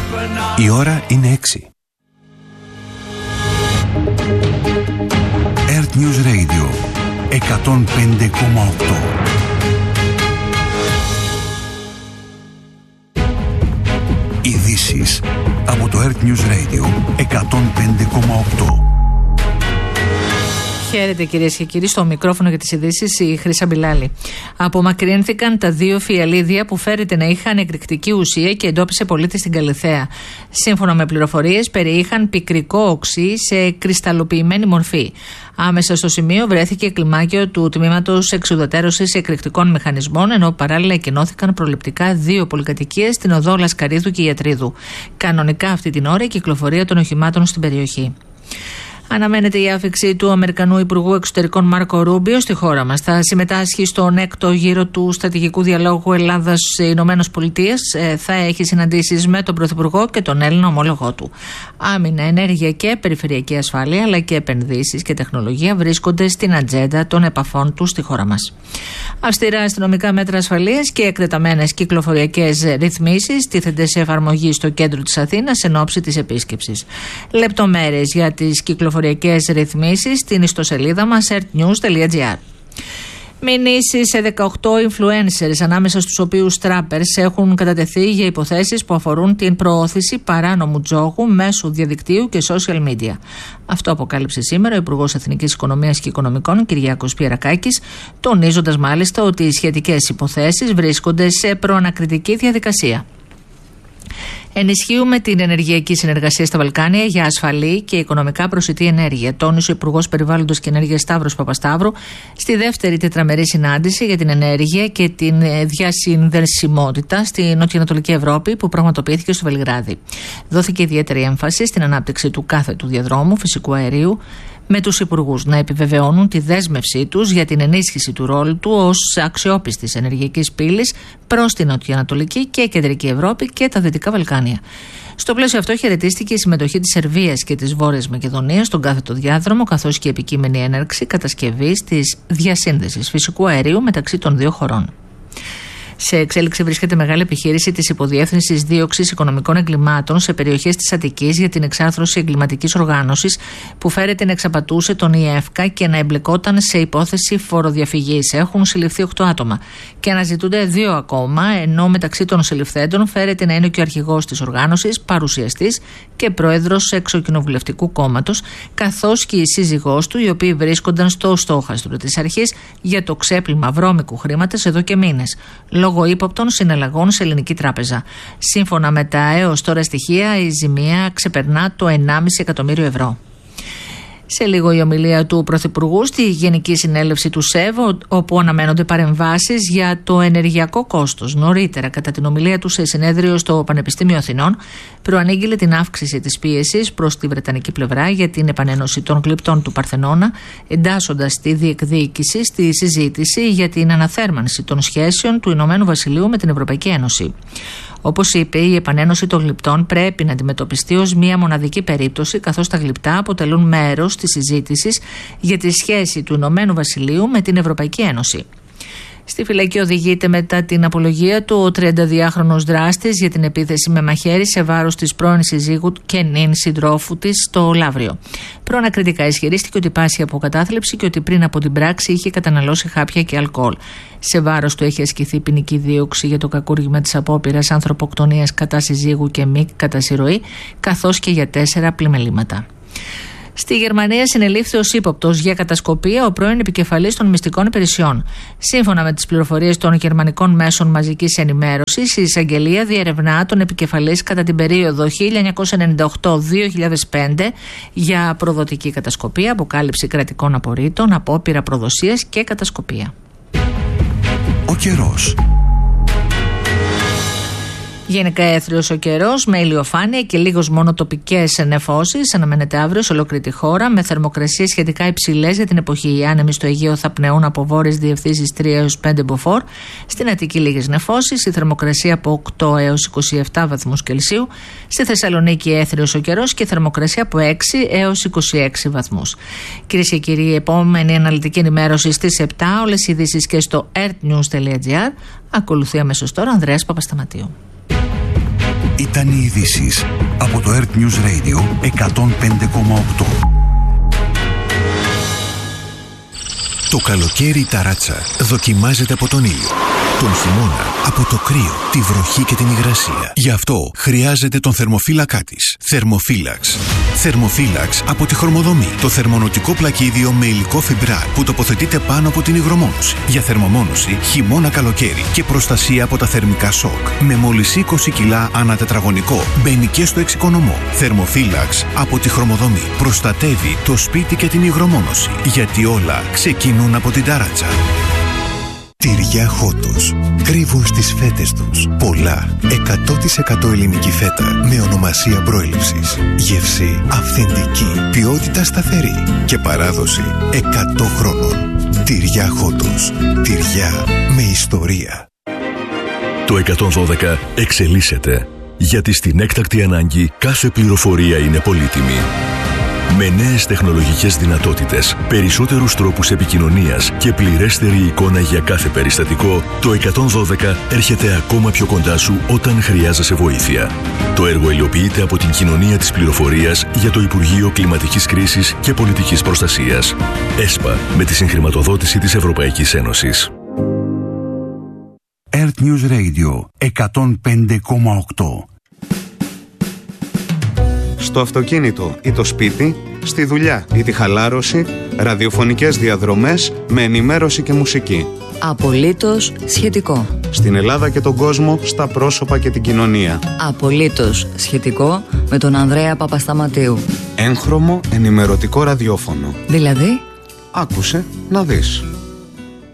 Η ώρα είναι 6. Earth News Radio 105,8. Ειδήσεις από το Earth News Radio 105,8. Χαίρετε κυρίες και κύριοι, στο μικρόφωνο για τις ειδήσεις η Χρύσα Μπιλάλη. Απομακρύνθηκαν τα 2 φιαλίδια που φέρεται να είχαν εκρηκτική ουσία και εντόπισε πολίτης στην Καλιθέα. Σύμφωνα με πληροφορίες, περιείχαν πικρικό οξύ σε κρυσταλλοποιημένη μορφή. Άμεσα στο σημείο βρέθηκε κλιμάκιο του τμήματος εξουδετερώσης εκρηκτικών μηχανισμών, ενώ παράλληλα εκκοινώθηκαν προληπτικά 2 πολυκατοικίες στην οδό Λασκαρίδου και Ιατρίδου. Κανονικά αυτή την ώρα η κυκλοφορία των οχημάτων στην περιοχή. Αναμένεται η άφιξη του Αμερικανού Υπουργού Εξωτερικών Μάρκο Ρούμπιο στη χώρα μας. Θα συμμετάσχει στον 6ο γύρο του στρατηγικού διαλόγου Ελλάδας-Ηνωμένες Πολιτείες. Θα έχει συναντήσεις με τον Πρωθυπουργό και τον Έλληνα ομόλογό του. Άμυνα, ενέργεια και περιφερειακή ασφάλεια, αλλά και επενδύσεις και τεχνολογία βρίσκονται στην ατζέντα των επαφών του στη χώρα μας. Αυστηρά αστυνομικά μέτρα ασφαλείας και εκτεταμένες κυκλοφοριακές ρυθμίσεις τίθενται σε εφαρμογή στο κέντρο της Αθήνας εν ώψη της επίσκεψης. Λεπτομέρειες για τις κυκλοφοριακές ρυθμίσεις στην ιστοσελίδα μας earthnews.gr. Μηνύσεις σε 18 influencers, ανάμεσα στους οποίους trappers, έχουν κατατεθεί για υποθέσεις που αφορούν την προώθηση παράνομου τζόγου μέσω διαδικτύου και social media. Αυτό αποκάλυψε σήμερα ο Υπουργός Εθνικής Οικονομίας και Οικονομικών, Κυριάκος Πιερακάκης, τονίζοντας μάλιστα ότι οι σχετικές υποθέσεις βρίσκονται σε προανακριτική διαδικασία. Ενισχύουμε την ενεργειακή συνεργασία στα Βαλκάνια για ασφαλή και οικονομικά προσιτή ενέργεια, τόνισε ο Υπουργός Περιβάλλοντος και Ενέργειας Σταύρος Παπασταύρου στη δεύτερη τετραμερή συνάντηση για την ενέργεια και την διασυνδεσιμότητα στη νοτιοανατολική Ευρώπη που πραγματοποιήθηκε στο Βελιγράδι. Δόθηκε ιδιαίτερη έμφαση στην ανάπτυξη του κάθετου διαδρόμου φυσικού αερίου, με τους υπουργούς να επιβεβαιώνουν τη δέσμευσή τους για την ενίσχυση του ρόλου του ως αξιόπιστης ενεργειακής πύλης προς την νοτιοανατολική και κεντρική Ευρώπη και τα Δυτικά Βαλκάνια. Στο πλαίσιο αυτό χαιρετίστηκε η συμμετοχή της Σερβίας και της Βόρειας Μακεδονίας στον κάθετο διάδρομο, καθώς και η επικείμενη έναρξη κατασκευής της διασύνδεσης φυσικού αερίου μεταξύ των 2 χωρών. Σε εξέλιξη βρίσκεται μεγάλη επιχείρηση της Υποδιεύθυνσης Δίωξης Οικονομικών Εγκλημάτων σε περιοχές της Αττικής για την εξάρθρωση εγκληματικής οργάνωσης που φέρεται να εξαπατούσε τον ΙΕΦΚΑ και να εμπλεκόταν σε υπόθεση φοροδιαφυγής. Έχουν συλληφθεί 8 άτομα και αναζητούνται 2 ακόμα, ενώ μεταξύ των συλληφθέντων φέρεται να είναι και ο αρχηγός της οργάνωσης, παρουσιαστής και πρόεδρος εξοκοινοβουλευτικού κόμματος, καθώς και η σύζυγός του, οι οποίοι βρίσκονταν στο στόχαστρο της αρχής για το ξέπλυμα βρώμικου χρήματος εδώ και μήνες, λόγω ύποπτων συναλλαγών σε ελληνική τράπεζα. Σύμφωνα με τα έως τώρα στοιχεία, η ζημία ξεπερνά το 1,5 εκατομμύριο ευρώ. Σε λίγο η ομιλία του Πρωθυπουργού στη Γενική Συνέλευση του ΣΕΒ, όπου αναμένονται παρεμβάσεις για το ενεργειακό κόστος. Νωρίτερα, κατά την ομιλία του σε συνέδριο στο Πανεπιστήμιο Αθηνών, προανήγγειλε την αύξηση της πίεσης προς τη βρετανική πλευρά για την επανένωση των γλυπτών του Παρθενώνα, εντάσσοντας τη διεκδίκηση στη συζήτηση για την αναθέρμανση των σχέσεων του Ηνωμένου Βασιλείου με την Ευρωπαϊκή Ένωση. Όπως είπε, η επανένωση των γλυπτών πρέπει να αντιμετωπιστεί ως μία μοναδική περίπτωση, καθώς τα γλυπτά αποτελούν μέρος της συζήτησης για τη σχέση του Ηνωμένου Βασιλείου με την Ευρωπαϊκή Ένωση. Στη φυλακή οδηγείται μετά την απολογία του ο 32χρονος δράστης για την επίθεση με μαχαίρι σε βάρος της πρώην συζύγου και νυν συντρόφου της στο Λαύριο. Προανακριτικά ισχυρίστηκε ότι πάσχει από κατάθλιψη και ότι πριν από την πράξη είχε καταναλώσει χάπια και αλκοόλ. Σε βάρος του έχει ασκηθεί ποινική δίωξη για το κακούργημα της απόπειρας ανθρωποκτονίας κατά συζύγου και μη κατά συρροή, καθώς και για 4 πλημελήματα. Στη Γερμανία συνελήφθη ως ύποπτος για κατασκοπία ο πρώην επικεφαλής των μυστικών υπηρεσιών. Σύμφωνα με τις πληροφορίες των γερμανικών μέσων μαζικής ενημέρωσης, η εισαγγελία διερευνά τον επικεφαλής κατά την περίοδο 1998-2005 για προδοτική κατασκοπία, αποκάλυψη κρατικών απορρίτων, απόπειρα προδοσίας και κατασκοπία. Ο καιρός. Γενικά έθριος ο καιρός με ηλιοφάνεια και λίγος μόνο τοπικές νεφώσεις. Αναμένεται αύριο σε ολόκληρη τη χώρα με θερμοκρασίες σχετικά υψηλές για την εποχή. Οι άνεμοι στο Αιγαίο θα πνεούν από βόρειες διευθύνσεις 3 έως 5 μποφόρ. Στην Αττική λίγες νεφώσεις. Η θερμοκρασία από 8 έως 27 βαθμούς Κελσίου. Στη Θεσσαλονίκη έθριος ο καιρός και θερμοκρασία από 6 έως 26 βαθμούς. Κυρίες και κύριοι, η επόμενη αναλυτική ενημέρωση στις 7. Όλες οι ειδήσεις και στο earthnews.gr. Ακολουθεί αμέσως τώρα Ανδρέας Παπασταματίου. Ήταν οι ειδήσεις από το Earth News Radio 105,8. Το καλοκαίρι η ταράτσα δοκιμάζεται από τον ήλιο. Τον χειμώνα από το κρύο, τη βροχή και την υγρασία. Γι' αυτό χρειάζεται τον θερμοφύλακά της. Θερμοφύλαξ. Θερμοφύλαξ από τη Χρωμοδομή. Το θερμονοτικό πλακίδιο με υλικό φιμπράρ που τοποθετείται πάνω από την υγρομόνωση. Για θερμομόνωση χειμώνα-καλοκαίρι και προστασία από τα θερμικά σοκ. Με μόλις 20 κιλά ανά τετραγωνικό. Μπαίνει και στο εξοικονομό. Θερμοφύλαξ από τη Χρωμοδομή. Προστατεύει το σπίτι και την υγρομόνωση. Γιατί όλα ξεκινούν από την ταράτσα. Τυριά Χότος. Κρύβουν στις φέτες τους πολλά 100% ελληνική φέτα με ονομασία προέλευσης. Γεύση αυθεντική, ποιότητα σταθερή και παράδοση 100 χρόνων. Τυριά Χότος. Τυριά με ιστορία. Το 112 εξελίσσεται, γιατί στην έκτακτη ανάγκη κάθε πληροφορία είναι πολύτιμη. Με νέες τεχνολογικές δυνατότητες, περισσότερους τρόπους επικοινωνίας και πληρέστερη εικόνα για κάθε περιστατικό, το 112 έρχεται ακόμα πιο κοντά σου όταν χρειάζεσαι βοήθεια. Το έργο υλοποιείται από την Κοινωνία της Πληροφορίας για το Υπουργείο Κλιματικής Κρίσης και Πολιτικής Προστασίας. ΕΣΠΑ, με τη συγχρηματοδότηση της Ευρωπαϊκής Ένωσης. Earth News Radio 105,8. Στο αυτοκίνητο ή το σπίτι, στη δουλειά ή τη χαλάρωση, ραδιοφωνικές διαδρομές με ενημέρωση και μουσική. Απολύτως σχετικό. Στην Ελλάδα και τον κόσμο, στα πρόσωπα και την κοινωνία. Απολύτως σχετικό με τον Ανδρέα Παπασταματίου. Έγχρωμο ενημερωτικό ραδιόφωνο. Δηλαδή, άκουσε να δεις.